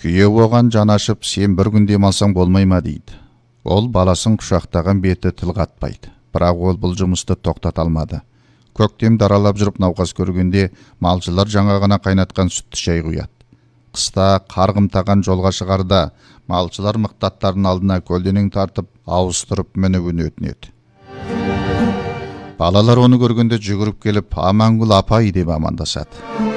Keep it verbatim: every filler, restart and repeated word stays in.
Күйеу оған жанашып, сен бір күн демалсаң болмай ма дейді. Ол баласын құшақтаған беті тіл қатпайды. Бірақ ол бұл жұмысты тоқтата алмады. Көктемді аралап жүріп науқас көргенде малшылар жаңа ғана қайнатқан сүтті шай құяды. Қыста қарғымтаған жолға шығарда малшылар мықтаттарын алдына көлденең тартып, ауыстырып мінуін өтінеді. Балалар оны көргенде жүгіріп келіп, амангүл апай деп амандасады.